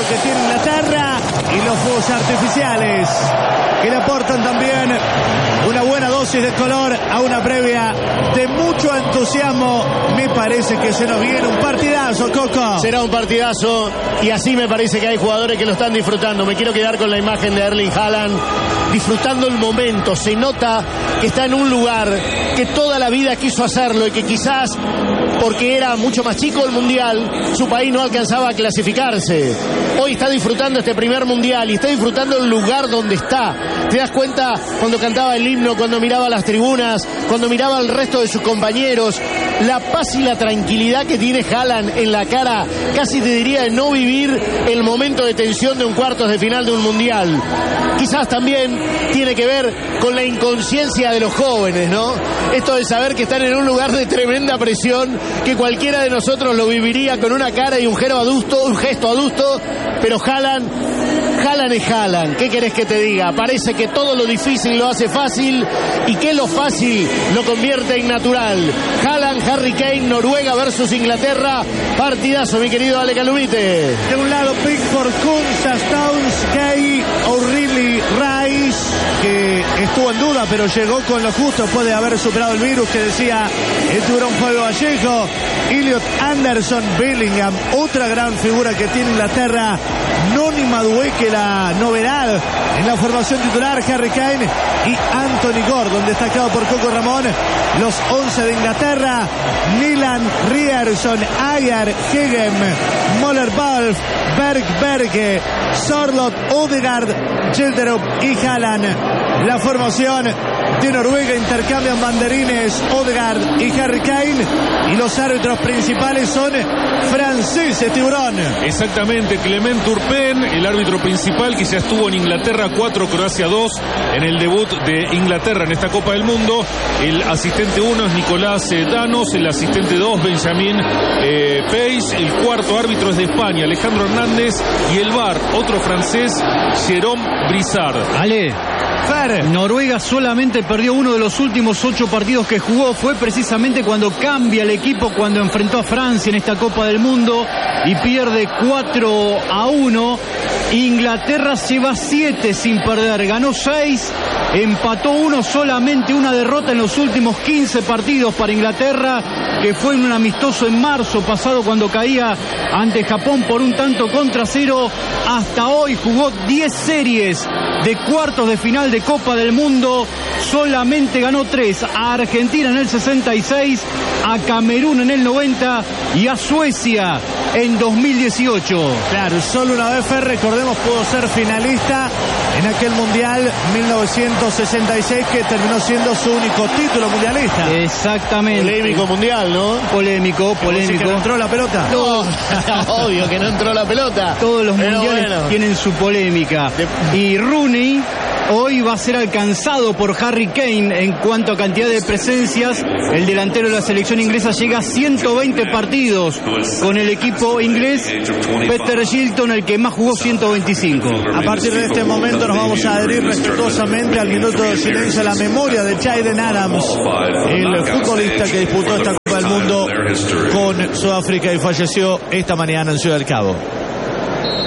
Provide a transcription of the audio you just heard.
que tiene Inglaterra y los fuegos artificiales que le aportan también una buena dosis de color a una previa de mucho entusiasmo. Me parece que se nos viene un partidazo, Coco. Será un partidazo y así me parece que hay jugadores que lo están disfrutando. Me quiero quedar con la imagen de Erling Haaland disfrutando el momento. Se nota que está en un lugar que toda la vida quiso hacerlo y que quizás porque era mucho más chico el mundial, su país no alcanzaba a clasificarse. Hoy está disfrutando este primer mundial y está disfrutando el lugar donde está. ¿Te das cuenta cuando cantaba el himno, cuando miraba las tribunas, cuando miraba al resto de sus compañeros? La paz y la tranquilidad que tiene Haaland en la cara, casi te diría de no vivir el momento de tensión de un cuartos de final de un mundial. Quizás también tiene que ver con la inconsciencia de los jóvenes, ¿no? Esto de saber que están en un lugar de tremenda presión, que cualquiera de nosotros lo viviría con una cara y un gesto adusto, pero Haaland es Haaland. ¿Qué querés que te diga? Parece que todo lo difícil lo hace fácil y que lo fácil lo convierte en natural. Haaland, Harry Kane, Noruega versus Inglaterra. Partidazo, mi querido Ale Calumite. De un lado, Pickford, Kunz, Stones, Gay, O'Reilly, Rice, que estuvo en duda, pero llegó con lo justo, puede haber superado el virus que decía el tiburón Fabio Vallejo. Elliot Anderson, Bellingham, otra gran figura que tiene Inglaterra. Noni Madueke, la novedad en la formación titular, Harry Kane y Anthony Gordon, destacado por Coco Ramón. Los 11 de Inglaterra: Nilan, Ryerson, Ayer, Hegem, Moller-Wolf, Berge, Sorloth, Odegaard, Gilderup y Haaland. La formación de Noruega, intercambian banderines Odegaard y Harry Kane, y los árbitros principales son franceses, tiburón. Exactamente, Clement Turpin, el árbitro principal, que ya estuvo en Inglaterra 4, Croacia 2 en el debut de Inglaterra en esta Copa del Mundo. El asistente 1 es Nicolás Danos, el asistente 2 Benjamin Page, el cuarto árbitro es de España, Alejandro Hernández, y el VAR, otro francés, Jérôme Brissard. Ale, Noruega solamente perdió uno de los últimos 8 partidos que jugó. Fue precisamente cuando cambia el equipo, cuando enfrentó a Francia en esta Copa del Mundo y pierde 4-1. Inglaterra lleva 7 sin perder, ganó 6, empató 1, solamente una derrota en los últimos 15 partidos para Inglaterra, que fue en un amistoso en marzo pasado cuando caía ante Japón por 1-0. Hasta hoy jugó 10 series de cuartos de final de Copa del Mundo, solamente ganó 3, a Argentina en el 66, a Camerún en el 90 y a Suecia en 2018. Claro, solo una vez recordemos, pudo ser finalista en aquel Mundial 1966, que terminó siendo su único título mundialista. Exactamente. Polémico mundial, ¿no? Polémico. Que no entró la pelota. No, obvio que no entró la pelota. Todos los mundiales tienen su polémica. Y Rooney hoy va a ser alcanzado por Harry Kane en cuanto a cantidad de presencias. El delantero de la selección inglesa llega a 120 partidos con el equipo inglés. Peter Shilton, el que más jugó, 125. A partir de este momento nos vamos a adherir respetuosamente al minuto de silencio a la memoria de Jayden Adams, el futbolista que disputó esta Copa del Mundo con Sudáfrica y falleció esta mañana en Ciudad del Cabo.